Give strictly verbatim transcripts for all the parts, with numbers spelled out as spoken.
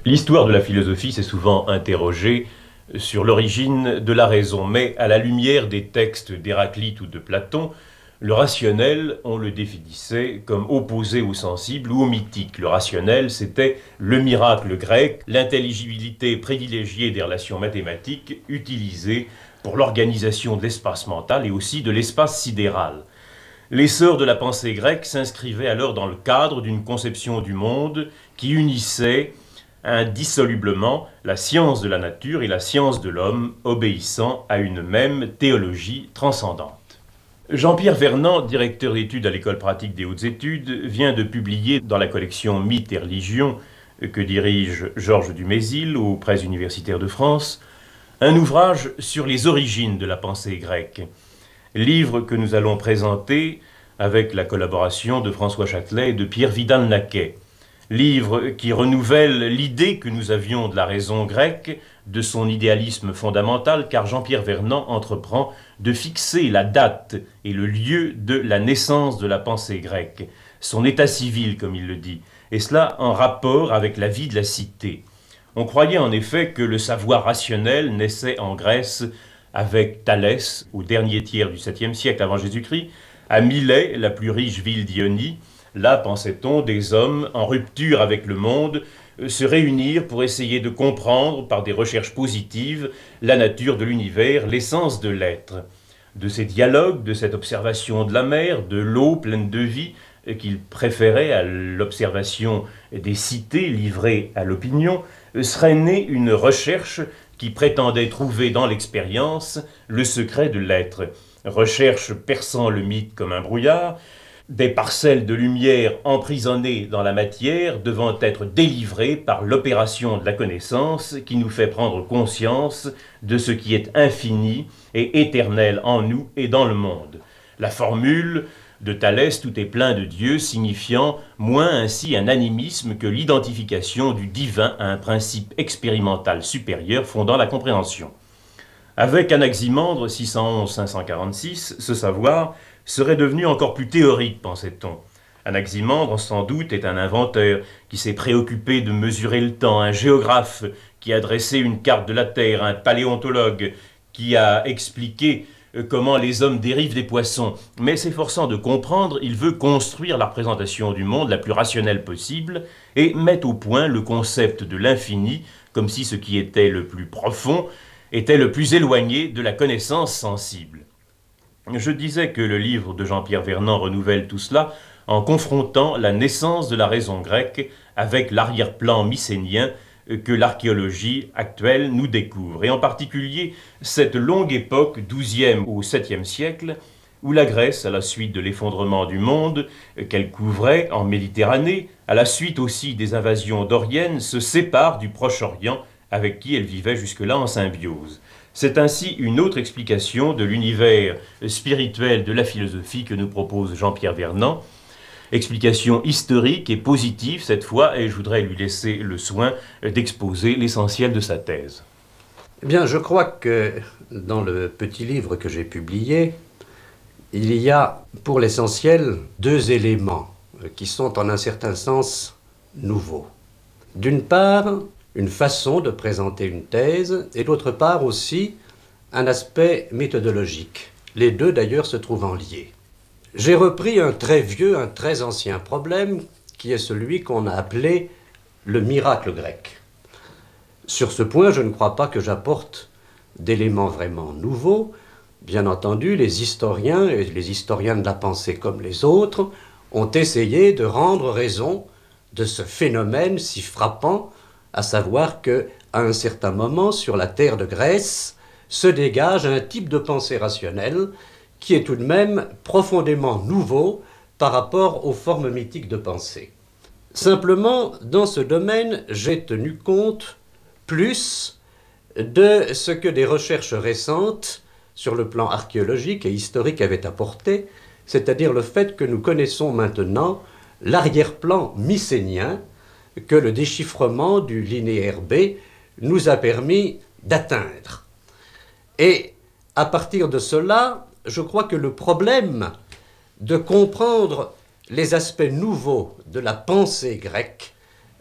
L'histoire de la philosophie s'est souvent interrogée sur l'origine de la raison, mais à la lumière des textes d'Héraclite ou de Platon, le rationnel, on le définissait comme opposé au sensible ou au mythique. Le rationnel, c'était le miracle grec, l'intelligibilité privilégiée des relations mathématiques utilisées pour l'organisation de l'espace mental et aussi de l'espace sidéral. L'essor de la pensée grecque s'inscrivait alors dans le cadre d'une conception du monde qui unissait indissolublement la science de la nature et la science de l'homme, obéissant à une même théologie transcendante. Jean-Pierre Vernant, directeur d'études à l'École pratique des hautes études, vient de publier dans la collection Mythes et religions que dirige Georges Dumézil aux Presses universitaires de France, un ouvrage sur les origines de la pensée grecque, livre que nous allons présenter avec la collaboration de François Châtelet et de Pierre Vidal-Naquet. Livre qui renouvelle l'idée que nous avions de la raison grecque, de son idéalisme fondamental, car Jean-Pierre Vernant entreprend de fixer la date et le lieu de la naissance de la pensée grecque, son état civil, comme il le dit, et cela en rapport avec la vie de la cité. On croyait en effet que le savoir rationnel naissait en Grèce avec Thalès, au dernier tiers du septième siècle avant Jésus-Christ, à Milet, la plus riche ville d'Ionie. Là, pensait-on, des hommes en rupture avec le monde se réunir pour essayer de comprendre, par des recherches positives, la nature de l'univers, l'essence de l'être. De ces dialogues, de cette observation de la mer, de l'eau pleine de vie, qu'il préférait à l'observation des cités livrées à l'opinion, serait née une recherche qui prétendait trouver dans l'expérience le secret de l'être. Recherche perçant le mythe comme un brouillard, des parcelles de lumière emprisonnées dans la matière devant être délivrées par l'opération de la connaissance qui nous fait prendre conscience de ce qui est infini et éternel en nous et dans le monde. La formule de Thalès, tout est plein de Dieu, signifiant moins ainsi un animisme que l'identification du divin à un principe expérimental supérieur fondant la compréhension. Avec Anaximandre six cent onze à cinq cent quarante-six, ce savoir serait devenu encore plus théorique, pensait-on. Anaximandre, sans doute, est un inventeur qui s'est préoccupé de mesurer le temps, un géographe qui a dressé une carte de la Terre, un paléontologue qui a expliqué comment les hommes dérivent des poissons. Mais s'efforçant de comprendre, il veut construire la représentation du monde la plus rationnelle possible et met au point le concept de l'infini, comme si ce qui était le plus profond était le plus éloigné de la connaissance sensible. Je disais que le livre de Jean-Pierre Vernant renouvelle tout cela en confrontant la naissance de la raison grecque avec l'arrière-plan mycénien que l'archéologie actuelle nous découvre, et en particulier cette longue époque douzième au septième siècle, où la Grèce, à la suite de l'effondrement du monde qu'elle couvrait en Méditerranée, à la suite aussi des invasions doriennes, se sépare du Proche-Orient avec qui elle vivait jusque-là en symbiose. C'est ainsi une autre explication de l'univers spirituel de la philosophie que nous propose Jean-Pierre Vernant, explication historique et positive cette fois, et je voudrais lui laisser le soin d'exposer l'essentiel de sa thèse. Eh bien, je crois que dans le petit livre que j'ai publié, il y a pour l'essentiel deux éléments qui sont en un certain sens nouveaux. D'une part, une façon de présenter une thèse, et d'autre part aussi un aspect méthodologique. Les deux d'ailleurs se trouvant liés. J'ai repris un très vieux, un très ancien problème, qui est celui qu'on a appelé le miracle grec. Sur ce point, je ne crois pas que j'apporte d'éléments vraiment nouveaux. Bien entendu, les historiens, et les historiens de la pensée comme les autres, ont essayé de rendre raison de ce phénomène si frappant, à savoir qu'à un certain moment, sur la terre de Grèce, se dégage un type de pensée rationnelle qui est tout de même profondément nouveau par rapport aux formes mythiques de pensée. Simplement, dans ce domaine, j'ai tenu compte plus de ce que des recherches récentes sur le plan archéologique et historique avaient apporté, c'est-à-dire le fait que nous connaissons maintenant l'arrière-plan mycénien que le déchiffrement du linéaire B nous a permis d'atteindre. Et à partir de cela, je crois que le problème de comprendre les aspects nouveaux de la pensée grecque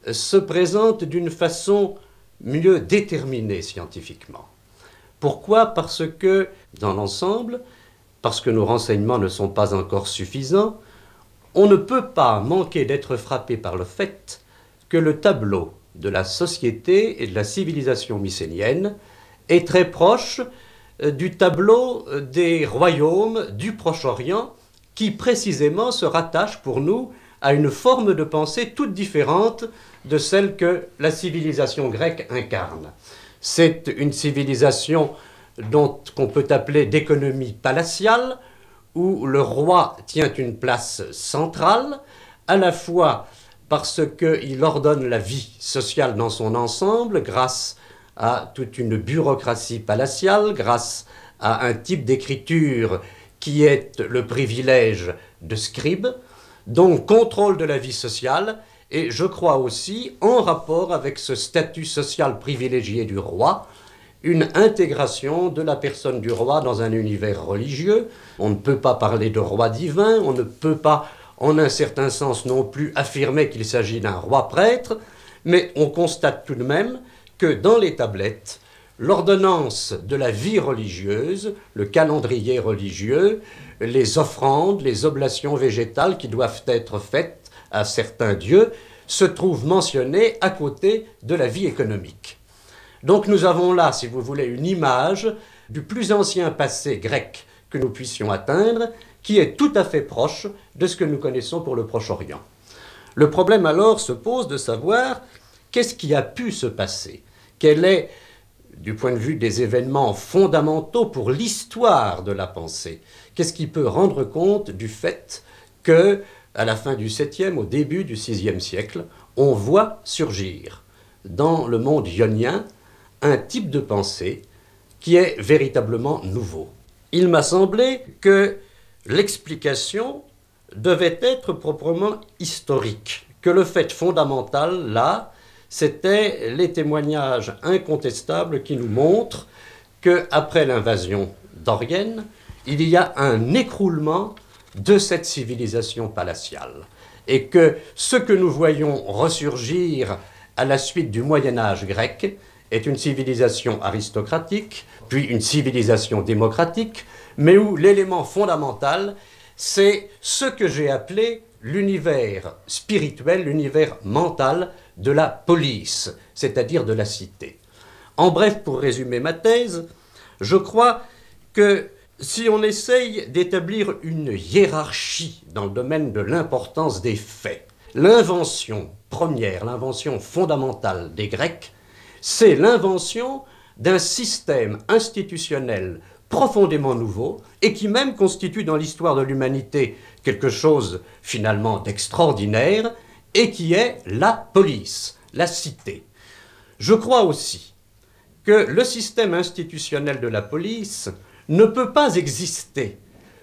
se présente d'une façon mieux déterminée scientifiquement. Pourquoi? Parce que, dans l'ensemble, parce que nos renseignements ne sont pas encore suffisants, on ne peut pas manquer d'être frappé par le fait que le tableau de la société et de la civilisation mycénienne est très proche du tableau des royaumes du Proche-Orient qui précisément se rattache pour nous à une forme de pensée toute différente de celle que la civilisation grecque incarne. C'est une civilisation dont qu'on peut appeler d'économie palatiale, où le roi tient une place centrale, à la fois parce qu'il ordonne la vie sociale dans son ensemble grâce à toute une bureaucratie palatiale, grâce à un type d'écriture qui est le privilège de scribe, donc contrôle de la vie sociale, et je crois aussi, en rapport avec ce statut social privilégié du roi, une intégration de la personne du roi dans un univers religieux. On ne peut pas parler de roi divin, on ne peut pas, en un certain sens non plus, affirmer qu'il s'agit d'un roi prêtre, mais on constate tout de même que dans les tablettes, l'ordonnance de la vie religieuse, le calendrier religieux, les offrandes, les oblations végétales qui doivent être faites à certains dieux, se trouvent mentionnés à côté de la vie économique. Donc nous avons là, si vous voulez, une image du plus ancien passé grec que nous puissions atteindre, qui est tout à fait proche de ce que nous connaissons pour le Proche-Orient. Le problème alors se pose de savoir qu'est-ce qui a pu se passer, quel est, du point de vue des événements fondamentaux pour l'histoire de la pensée, qu'est-ce qui peut rendre compte du fait que, à la fin du septième, au début du sixième siècle, on voit surgir dans le monde ionien un type de pensée qui est véritablement nouveau. Il m'a semblé que l'explication devait être proprement historique, que le fait fondamental, là, c'était les témoignages incontestables qui nous montrent qu'après l'invasion dorienne, il y a un écroulement de cette civilisation palatiale, et que ce que nous voyons ressurgir à la suite du Moyen-Âge grec est une civilisation aristocratique, puis une civilisation démocratique, mais où l'élément fondamental, c'est ce que j'ai appelé l'univers spirituel, l'univers mental de la police, c'est-à-dire de la cité. En bref, pour résumer ma thèse, je crois que si on essaye d'établir une hiérarchie dans le domaine de l'importance des faits, l'invention première, l'invention fondamentale des Grecs, c'est l'invention d'un système institutionnel profondément nouveau et qui même constitue dans l'histoire de l'humanité quelque chose finalement d'extraordinaire et qui est la police, la cité. Je crois aussi que le système institutionnel de la police ne peut pas exister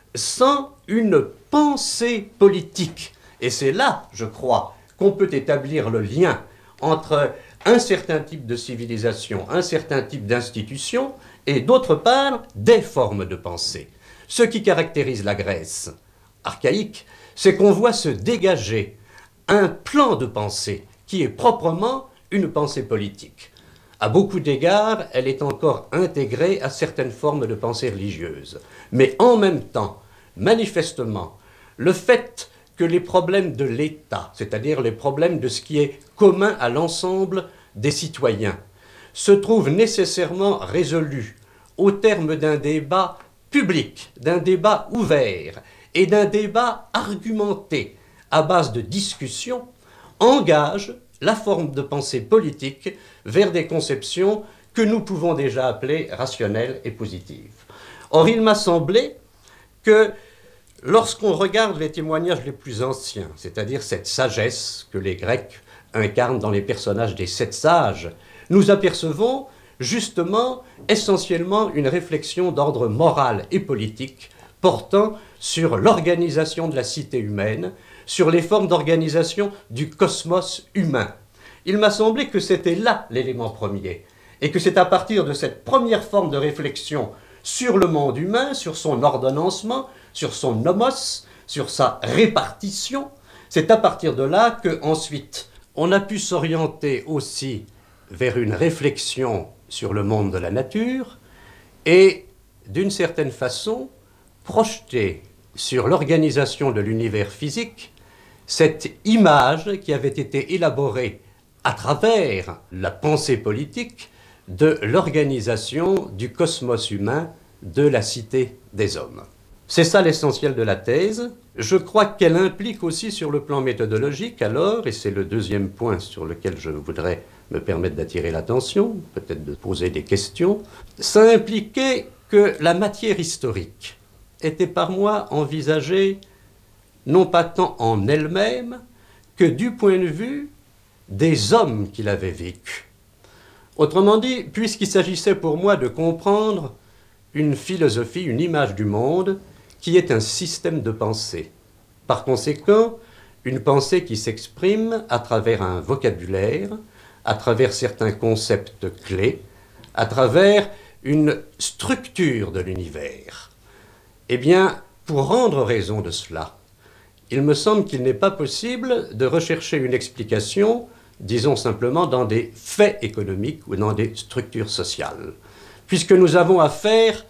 sans une pensée politique. Et c'est là, je crois, qu'on peut établir le lien entre un certain type de civilisation, un certain type d'institution, et d'autre part, des formes de pensée. Ce qui caractérise la Grèce archaïque, c'est qu'on voit se dégager un plan de pensée qui est proprement une pensée politique. À beaucoup d'égards, elle est encore intégrée à certaines formes de pensée religieuse. Mais en même temps, manifestement, le fait que les problèmes de l'État, c'est-à-dire les problèmes de ce qui est commun à l'ensemble des citoyens, se trouvent nécessairement résolus au terme d'un débat public, d'un débat ouvert et d'un débat argumenté à base de discussion, engage la forme de pensée politique vers des conceptions que nous pouvons déjà appeler rationnelles et positives. Or, il m'a semblé que lorsqu'on regarde les témoignages les plus anciens, c'est-à-dire cette sagesse que les Grecs incarnent dans les personnages des sept sages, nous apercevons justement essentiellement une réflexion d'ordre moral et politique portant sur l'organisation de la cité humaine, sur les formes d'organisation du cosmos humain. Il m'a semblé que c'était là l'élément premier, et que c'est à partir de cette première forme de réflexion sur le monde humain, sur son ordonnancement, sur son nomos, sur sa répartition, c'est à partir de là que ensuite on a pu s'orienter aussi vers une réflexion sur le monde de la nature et, d'une certaine façon, projeter sur l'organisation de l'univers physique cette image qui avait été élaborée à travers la pensée politique de l'organisation du cosmos humain, de la cité des hommes. C'est ça l'essentiel de la thèse. Je crois qu'elle implique aussi sur le plan méthodologique, alors, et c'est le deuxième point sur lequel je voudrais me permettre d'attirer l'attention, peut-être de poser des questions, ça impliquait que la matière historique était par moi envisagée non pas tant en elle-même que du point de vue des hommes qui l'avaient vécue. Autrement dit, puisqu'il s'agissait pour moi de comprendre une philosophie, une image du monde qui est un système de pensée. Par conséquent, une pensée qui s'exprime à travers un vocabulaire, à travers certains concepts clés, à travers une structure de l'univers. Eh bien, pour rendre raison de cela, il me semble qu'il n'est pas possible de rechercher une explication, disons simplement, dans des faits économiques ou dans des structures sociales, puisque nous avons affaire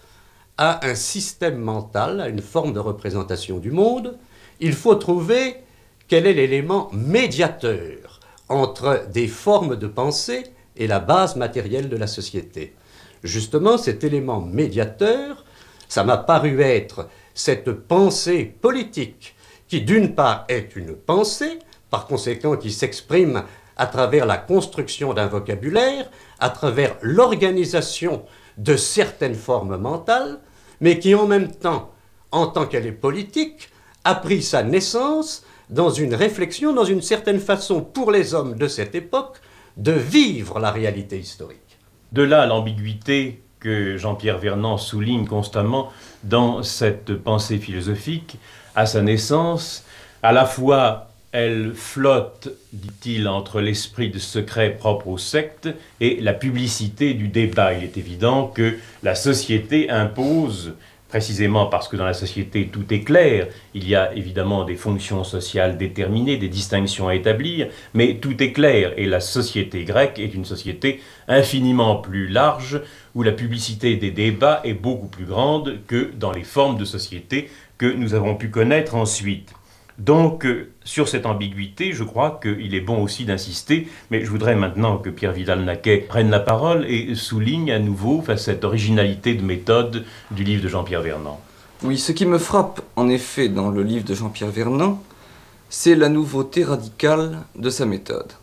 à un système mental, à une forme de représentation du monde. Il faut trouver quel est l'élément médiateur entre des formes de pensée et la base matérielle de la société. Justement, cet élément médiateur, ça m'a paru être cette pensée politique qui, d'une part, est une pensée, par conséquent qui s'exprime à travers la construction d'un vocabulaire, à travers l'organisation de certaines formes mentales, mais qui en même temps, en tant qu'elle est politique, a pris sa naissance dans une réflexion, dans une certaine façon pour les hommes de cette époque, de vivre la réalité historique. De là l'ambiguïté que Jean-Pierre Vernant souligne constamment dans cette pensée philosophique. À sa naissance, à la fois elle flotte, dit-il, entre l'esprit de secret propre aux sectes et la publicité du débat. Il est évident que la société impose, précisément parce que dans la société tout est clair, il y a évidemment des fonctions sociales déterminées, des distinctions à établir, mais tout est clair, et la société grecque est une société infiniment plus large, où la publicité des débats est beaucoup plus grande que dans les formes de société que nous avons pu connaître ensuite. Donc, euh, sur cette ambiguïté, je crois qu'il est bon aussi d'insister, mais je voudrais maintenant que Pierre Vidal-Naquet prenne la parole et souligne à nouveau enfin, cette originalité de méthode du livre de Jean-Pierre Vernant. Oui, ce qui me frappe en effet dans le livre de Jean-Pierre Vernant, c'est la nouveauté radicale de sa méthode.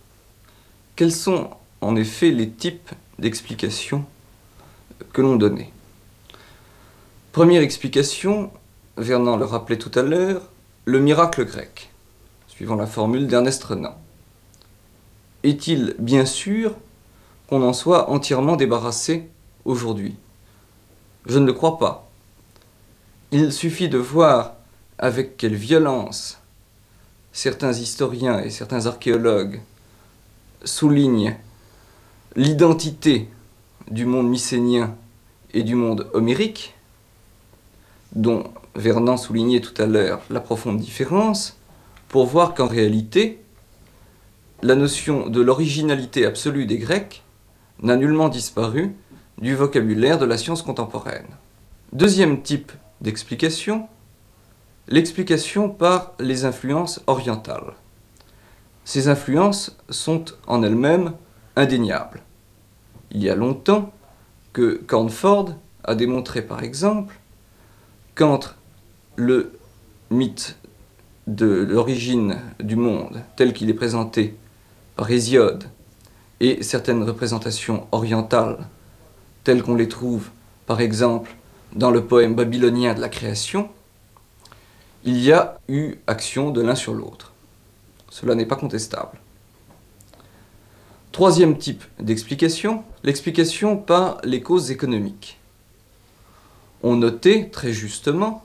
Quels sont en effet les types d'explications que l'on donnait? Première explication, Vernant le rappelait tout à l'heure, le miracle grec, suivant la formule d'Ernest Renan. Est-il bien sûr qu'on en soit entièrement débarrassé aujourd'hui? Je ne le crois pas. Il suffit de voir avec quelle violence certains historiens et certains archéologues soulignent l'identité du monde mycénien et du monde homérique, dont Vernant soulignait tout à l'heure la profonde différence, pour voir qu'en réalité, la notion de l'originalité absolue des Grecs n'a nullement disparu du vocabulaire de la science contemporaine. Deuxième type d'explication, l'explication par les influences orientales. Ces influences sont en elles-mêmes indéniables. Il y a longtemps que Cornford a démontré par exemple qu'entre le mythe de l'origine du monde tel qu'il est présenté par Hésiode et certaines représentations orientales telles qu'on les trouve par exemple dans le poème babylonien de la création, il y a eu action de l'un sur l'autre. Cela n'est pas contestable. Troisième type d'explication, l'explication par les causes économiques. On notait très justement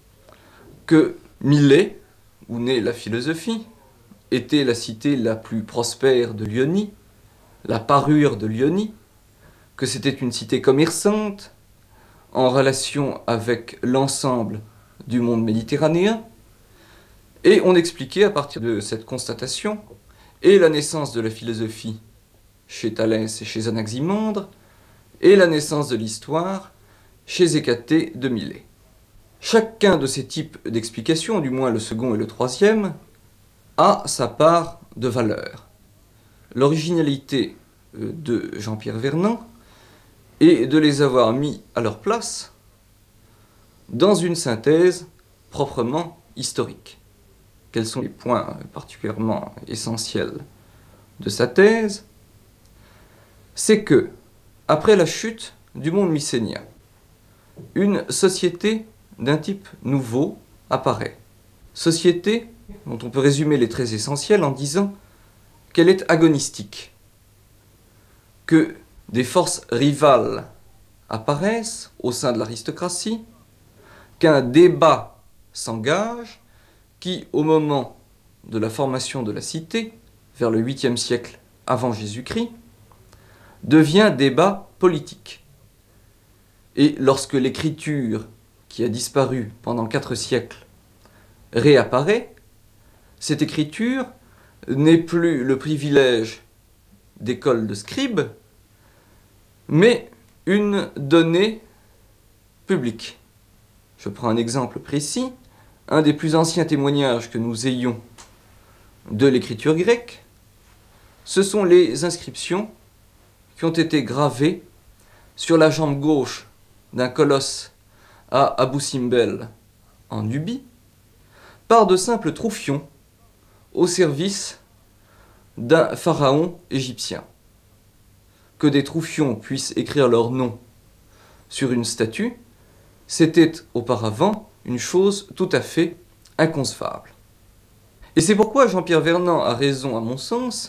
que Milet, où naît la philosophie, était la cité la plus prospère de l'Ionie, la parure de l'Ionie, que c'était une cité commerçante en relation avec l'ensemble du monde méditerranéen, et on expliquait à partir de cette constatation et la naissance de la philosophie chez Thalès et chez Anaximandre, et la naissance de l'histoire chez Hécatée de Milet. Chacun de ces types d'explications, du moins le second et le troisième, a sa part de valeur. L'originalité de Jean-Pierre Vernant est de les avoir mis à leur place dans une synthèse proprement historique. Quels sont les points particulièrement essentiels de sa thèse? C'est que, après la chute du monde mycénien, une société d'un type nouveau apparaît. Société dont on peut résumer les traits essentiels en disant qu'elle est agonistique, que des forces rivales apparaissent au sein de l'aristocratie, qu'un débat s'engage qui, au moment de la formation de la cité, vers le huitième siècle avant Jésus-Christ, devient débat politique. Et lorsque l'écriture, qui a disparu pendant quatre siècles, réapparaît, cette écriture n'est plus le privilège d'écoles de scribes, mais une donnée publique. Je prends un exemple précis. Un des plus anciens témoignages que nous ayons de l'écriture grecque, ce sont les inscriptions qui ont été gravées sur la jambe gauche d'un colosse à Abou Simbel en Nubie, par de simples troufions au service d'un pharaon égyptien. Que des troufions puissent écrire leur nom sur une statue, c'était auparavant une chose tout à fait inconcevable. Et c'est pourquoi Jean-Pierre Vernant a raison, à mon sens,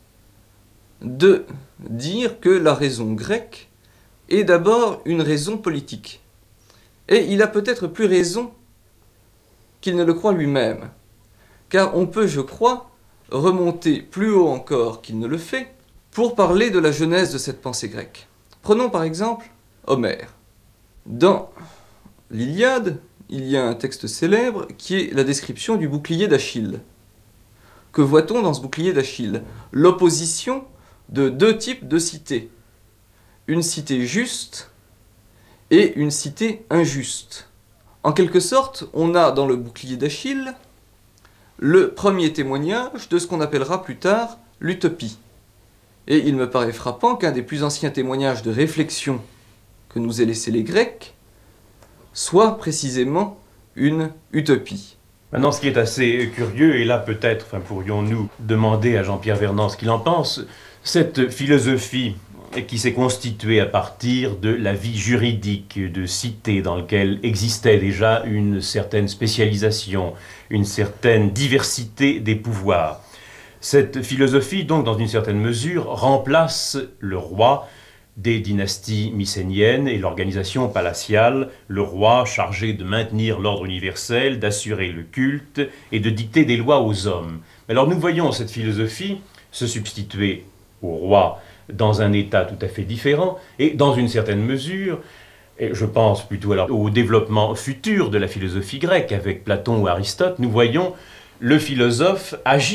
de dire que la raison grecque est d'abord une raison politique. Et il a peut-être plus raison qu'il ne le croit lui-même, car on peut, je crois, remonter plus haut encore qu'il ne le fait pour parler de la genèse de cette pensée grecque. Prenons par exemple Homère. Dans l'Iliade, il y a un texte célèbre qui est la description du bouclier d'Achille. Que voit-on dans ce bouclier d'Achille? L'opposition de deux types de cités. Une cité juste et une cité injuste. En quelque sorte, on a dans le bouclier d'Achille le premier témoignage de ce qu'on appellera plus tard l'utopie. Et il me paraît frappant qu'un des plus anciens témoignages de réflexion que nous aient laissé les Grecs soit précisément une utopie. Maintenant, ce qui est assez curieux, et là peut-être enfin, pourrions-nous demander à Jean-Pierre Vernant ce qu'il en pense, cette philosophie qui s'est constituée à partir de la vie juridique de cité dans laquelle existait déjà une certaine spécialisation, une certaine diversité des pouvoirs. Cette philosophie, donc, dans une certaine mesure, remplace le roi des dynasties mycéniennes et l'organisation palatiale, le roi chargé de maintenir l'ordre universel, d'assurer le culte et de dicter des lois aux hommes. Alors nous voyons cette philosophie se substituer au roi dans un état tout à fait différent et dans une certaine mesure, et je pense plutôt alors au développement futur de la philosophie grecque avec Platon ou Aristote, nous voyons le philosophe agir